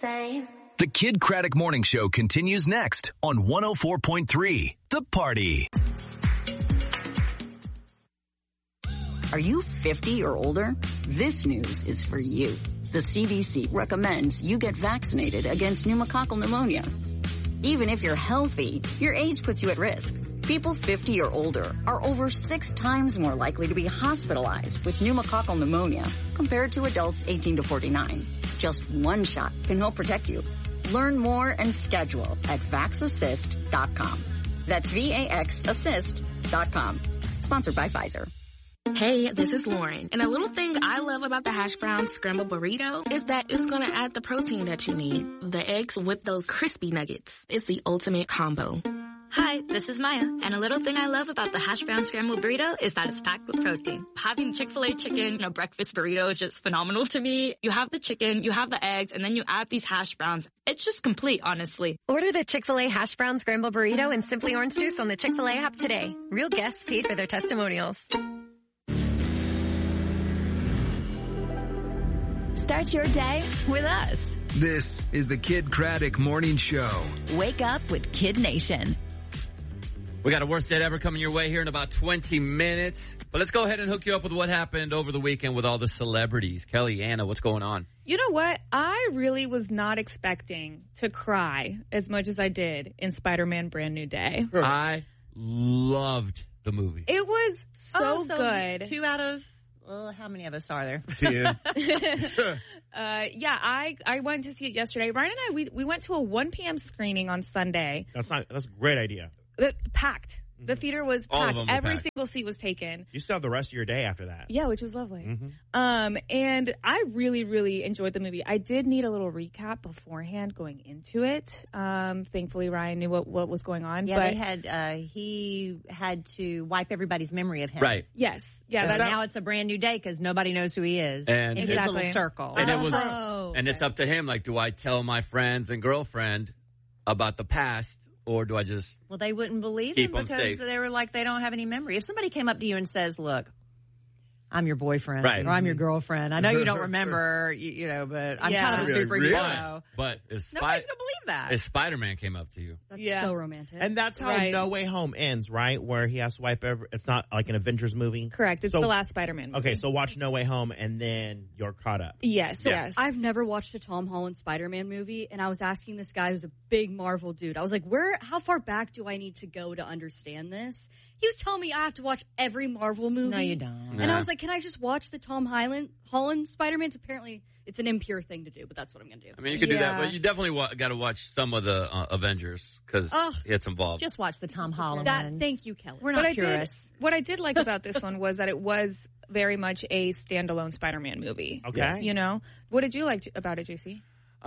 same. The Kid Craddock Morning Show continues next on 104.3 The Party. Are you 50 or older? This news is for you. The CDC recommends you get vaccinated against pneumococcal pneumonia. Even if you're healthy, your age puts you at risk. People 50 or older are over 6 times more likely to be hospitalized with pneumococcal pneumonia compared to adults 18 to 49. Just one shot can help protect you. Learn more and schedule at vaxassist.com. That's VAXassist.com. Sponsored by Pfizer. Hey, this is Lauren, and a little thing I love about the hash brown scrambled burrito is that it's gonna add the protein that you need. The eggs with those crispy nuggets. It's the ultimate combo. Hi, this is Maya, and a little thing I love about the hash brown scrambled burrito is that it's packed with protein. Having Chick-fil-A chicken in a breakfast burrito is just phenomenal to me. You have the chicken, you have the eggs, and then you add these hash browns. It's just complete, honestly. Order the Chick-fil-A hash brown scrambled burrito and Simply Orange Juice on the Chick-fil-A app today. Real guests paid for their testimonials. Start your day with us. This is the Kid Craddock Morning Show. Wake up with Kid Nation. We got a worst date ever coming your way here in about 20 minutes. But let's go ahead and hook you up with what happened over the weekend with all the celebrities. Kelly, Anna, what's going on? You know what? I really was not expecting to cry as much as I did in Spider-Man Brand New Day. I loved the movie. It was so good. 2 out of... Well, how many of us are there? 10. Yeah, I went to see it yesterday. Ryan and I, we went to a 1 p.m. screening on Sunday. That's a great idea. Packed. The theater was packed. Every single seat was taken. You still have the rest of your day after that. Yeah, which was lovely. And I really, really enjoyed the movie. I did need a little recap beforehand going into it. Thankfully, Ryan knew what was going on. Yeah, but he had to wipe everybody's memory of him. Right. Yes. Yeah. But now it's a brand new day because nobody knows who he is And in his little circle. And and it's up to him. Like, do I tell my friends and girlfriend about the past? Or do I just Well, they wouldn't believe keep him because safe? they were like, they don't have any memory. If somebody came up to you and says, look, I'm your boyfriend Right. or I'm your girlfriend. I know you don't remember, you know, but I'm kind of a superhero. But if Nobody's going to believe that. If Spider-Man came up to you. That's so romantic. And that's how No Way Home ends, right? Where he has to wipe it's not like an Avengers movie. Correct. It's the last Spider-Man movie. Okay, so watch No Way Home and then you're caught up. Yes. I've never watched a Tom Holland Spider-Man movie, and I was asking this guy who's a big Marvel dude. I was like, how far back do I need to go to understand this? He was telling me I have to watch every Marvel movie. No, you don't. And I was like, can I just watch the Tom Holland Spider-Man? Apparently, it's an impure thing to do, but that's what I'm going to do. I mean, you could do that, but you definitely got to watch some of the Avengers because it's involved. Just watch the Tom Holland ones. Thank you, Kelly. We're not purists. What I did like about this one was that it was very much a standalone Spider-Man movie. Okay. You know? What did you like about it, JC?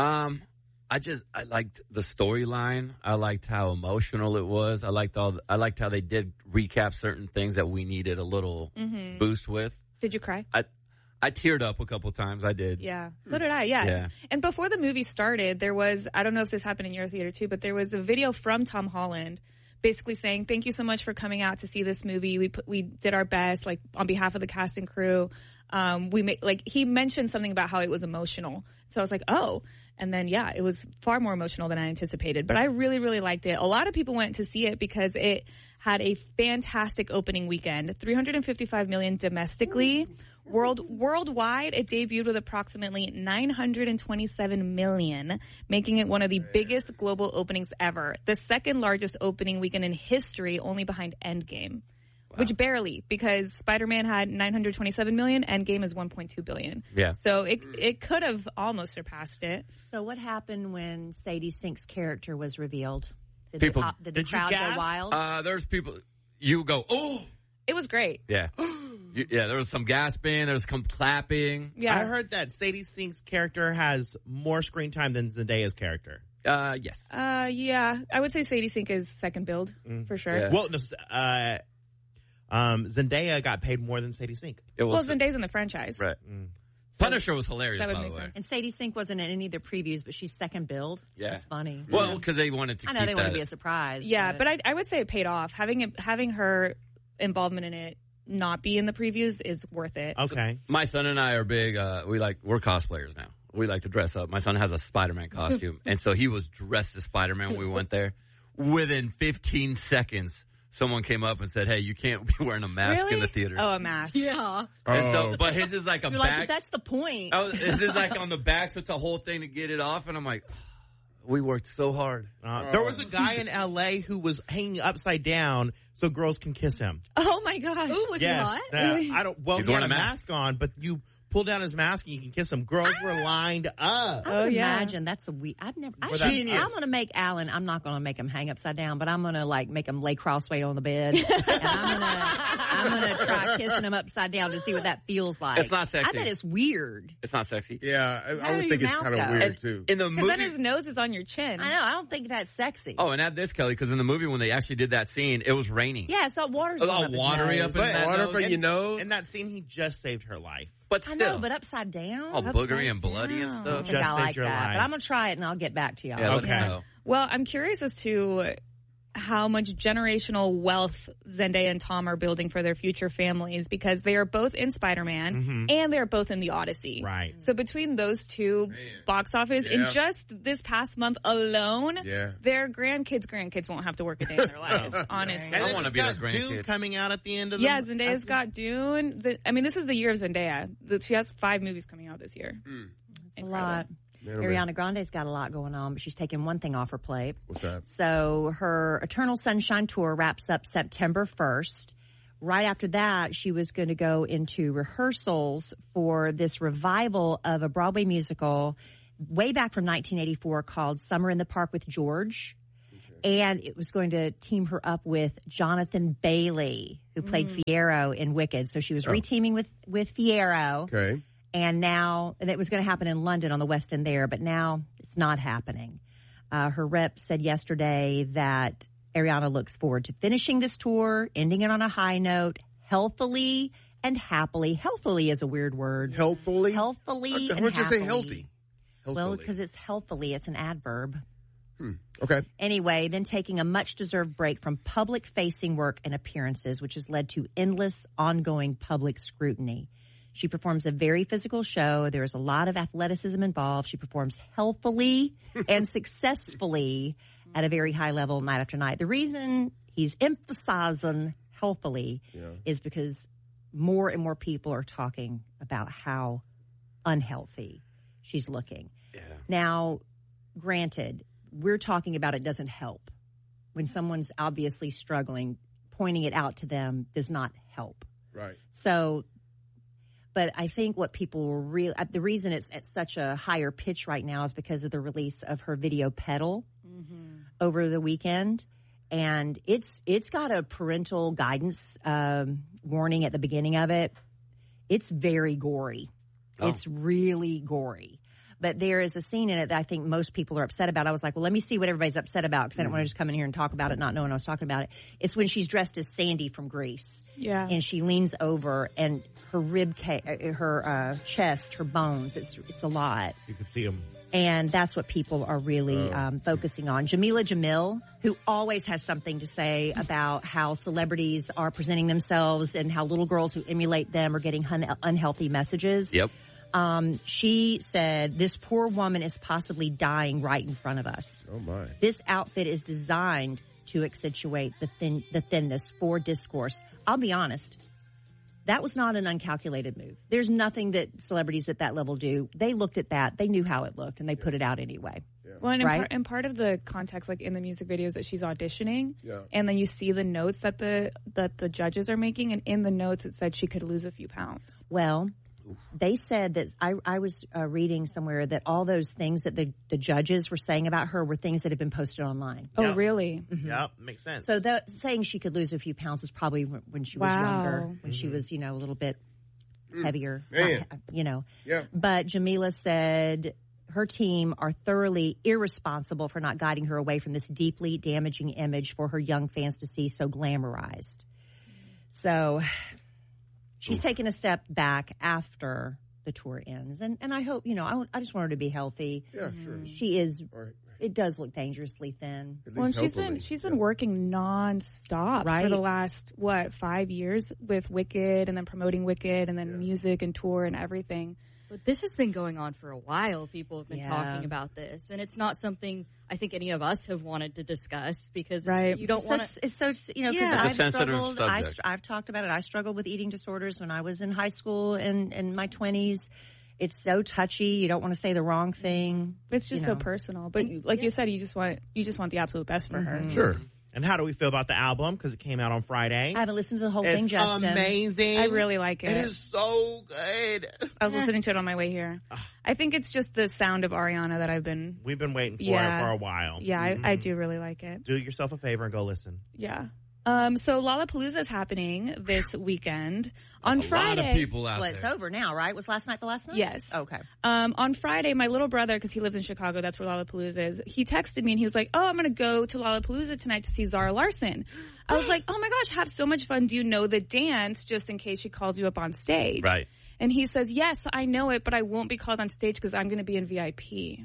I liked the storyline. I liked how emotional it was. I liked how they did recap certain things that we needed a little boost with. Did you cry? I teared up a couple times. I did. Yeah. So did I. Yeah. And before the movie started, there was, I don't know if this happened in your theater too, but there was a video from Tom Holland basically saying, thank you so much for coming out to see this movie. We did our best, like, on behalf of the cast and crew. He mentioned something about how it was emotional. So I was like, oh. And then, it was far more emotional than I anticipated. But I really, really liked it. A lot of people went to see it because it had a fantastic opening weekend. $355 million domestically. Worldwide, it debuted with approximately $927 million, making it one of the biggest global openings ever. The second largest opening weekend in history, only behind Endgame. Wow. Which barely, because Spider-Man had $927 million, Endgame is $1.2 billion. Yeah. So it could have almost surpassed it. So what happened when Sadie Sink's character was revealed? Did the crowd go wild? There's people, you go, oh! It was great. Yeah. There was some gasping, there was some clapping. Yeah. I heard that Sadie Sink's character has more screen time than Zendaya's character. Yes. Yeah. I would say Sadie Sink is second build, for sure. Yeah. Well, Zendaya got paid more than Sadie Sink. Zendaya's in the franchise. Right. Punisher was hilarious, that would by make the way. sense. And Sadie Sink wasn't in any of the previews, but she's second build. Yeah. That's funny. Well, because they wanted to I know they want to be a surprise. Yeah, but I would say it paid off. Having her involvement in it not be in the previews is worth it. Okay. So my son and I are big, we're cosplayers now. we like to dress up. My son has a Spider-Man costume, and so he was dressed as Spider-Man when we went there. Within 15 seconds, someone came up and said, "Hey, you can't be wearing a mask in the theater." Oh, a mask. Yeah. But his is like a You're back. like, that's the point. His is like on the back, so it's a whole thing to get it off. And I'm like, we worked so hard. There was a guy in L.A. who was hanging upside down so girls can kiss him. Oh my gosh! Ooh, was he hot? I don't. Well, He's he had wearing a a mask on, but you pull down his mask and you can kiss him. Girls were lined up. I would imagine that's a weird. I'm going to make Alan. I'm not going to make him hang upside down, but I'm going to like make him lay cross-legged on the bed, and I'm going to try kissing him upside down to see what that feels like. It's not sexy. I bet it's weird. It's not sexy. Yeah, I would think it's kind of weird too. In the movie, then his nose is on your chin. I know. I don't think that's sexy. Oh, and add this, Kelly, because in the movie when they actually did that scene, it was raining. Yeah, so water's all going up his watery nose. up in that Water nose. from your nose. In that scene, he just saved her life. But I still, know, but upside down. all boogery and bloody and I stuff. think Just I like saved your that, life. but I'm going to try it and I'll get back to y'all. Yeah, let me Okay. know. Well, I'm curious as to how much generational wealth Zendaya and Tom are building for their future families, because they are both in Spider-Man and they're both in The Odyssey. Right. So between those two box office, in just this past month alone, their grandkids won't have to work a day in their life, honestly. I want to be their Dune grandkid. coming out at the end of the Zendaya's got Dune. This is the year of Zendaya. She has 5 movies coming out this year. A lot. Ariana Grande's got a lot going on, but she's taking one thing off her plate. What's that? So her Eternal Sunshine Tour wraps up September 1st. Right after that, she was going to go into rehearsals for this revival of a Broadway musical way back from 1984 called Summer in the Park with George. And it was going to team her up with Jonathan Bailey, who played Fiyero in Wicked. So she was reteaming with Fiyero. Okay. And now, and it was going to happen in London on the West End there, but now it's not happening. Her rep said yesterday that Ariana looks forward to finishing this tour, ending it on a high note, healthily and happily. Healthily is a weird word. Healthily? Healthily and Why don't you say happily. healthy? Well, because it's healthily. It's an adverb. Okay. Anyway, then taking a much-deserved break from public-facing work and appearances, which has led to endless, ongoing public scrutiny. She performs a very physical show. There is a lot of athleticism involved. She performs healthily and successfully at a very high level night after night. The reason he's emphasizing healthily is because more and more people are talking about how unhealthy she's looking. Yeah. Now, granted, we're talking about it doesn't help. When someone's obviously struggling, pointing it out to them does not help. Right. So, but I think what people were really, the reason it's at such a higher pitch right now is because of the release of her video Pedal over the weekend. And it's got a parental guidance warning at the beginning of it. It's very gory. Oh. It's really gory. But there is a scene in it that I think most people are upset about. I was like, well, let me see what everybody's upset about, because I don't want to just come in here and talk about it not knowing I was talking about it. It's when she's dressed as Sandy from Grease. Yeah. And she leans over and her her chest, her bones, it's a lot. You can see them. And that's what people are really focusing on. Jamila Jamil, who always has something to say about how celebrities are presenting themselves and how little girls who emulate them are getting unhealthy messages. Yep. She said, this poor woman is possibly dying right in front of us. Oh, my. This outfit is designed to accentuate the thinness for discourse. I'll be honest. That was not an uncalculated move. There's nothing that celebrities at that level do. They looked at that. They knew how it looked, and they put it out anyway. Yeah. Well, and part of the context, like in the music videos, that she's auditioning, and then you see the notes that the judges are making, and in the notes it said she could lose a few pounds. Well, they said that I was reading somewhere that all those things that the judges were saying about her were things that had been posted online. Oh, really? Mm-hmm. Yep, makes sense. So saying she could lose a few pounds was probably when she was younger, when she was, a little bit heavier, Yeah. But Jamila said her team are thoroughly irresponsible for not guiding her away from this deeply damaging image for her young fans to see so glamorized. So she's taken a step back after the tour ends. And I hope, I just want her to be healthy. Yeah, sure. She is, it does look dangerously thin. Well, and she's been working nonstop for the last, 5 years with Wicked, and then promoting Wicked, and then music and tour and everything. But this has been going on for a while. People have been talking about this, and it's not something I think any of us have wanted to discuss because you don't want to. It's so because I've talked about it. I struggled with eating disorders when I was in high school and in my 20s. It's so touchy. You don't want to say the wrong thing. It's just so personal. But like you said, you just want the absolute best for her. Sure. And how do we feel about the album? Because it came out on Friday. I haven't listened to the whole thing, Justin. It's amazing. I really like it. It is so good. I was listening to it on my way here. I think it's just the sound of Ariana that we've been waiting for for a while. Yeah, I do really like it. Do yourself a favor and go listen. Yeah. So Lollapalooza is happening this weekend. On Friday, a lot of people out there. It's over now, right? Was last night the last night? Yes. Okay. On Friday, my little brother, because he lives in Chicago, that's where Lollapalooza is, he texted me and he was like, oh, I'm going to go to Lollapalooza tonight to see Zara Larsson. I was like, oh my gosh, have so much fun. Do you know the dance just in case she calls you up on stage? Right. And he says, yes, I know it, but I won't be called on stage because I'm going to be in VIP.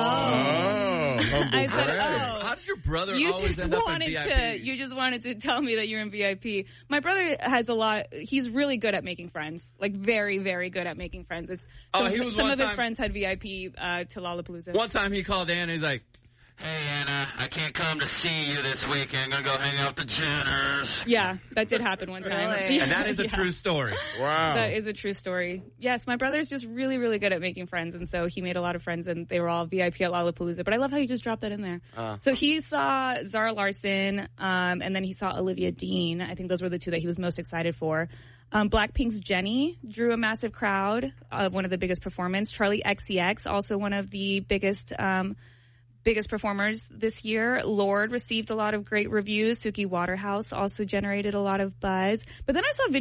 I said, how did your brother always end up in VIP? You just wanted to tell me that you're in VIP. My brother has he's really good at making friends. Like, very, very good at making friends. Some of his friends had VIP to Lollapalooza. One time he called Anna and he's like, hey, Anna, I can't come to see you this weekend. I'm going to go hang out with the Jenners. Yeah, that did happen one time. Really? And that is a true story. Wow. That is a true story. Yes, my brother's just really, really good at making friends, and so he made a lot of friends, and they were all VIP at Lollapalooza. But I love how you just dropped that in there. So he saw Zara Larsson, and then he saw Olivia Dean. I think those were the two that he was most excited for. Blackpink's Jennie drew a massive crowd, one of the biggest performers. Charli XCX, also one of the biggest performers this year. Lorde received a lot of great reviews. Suki Waterhouse also generated a lot of buzz. But then I saw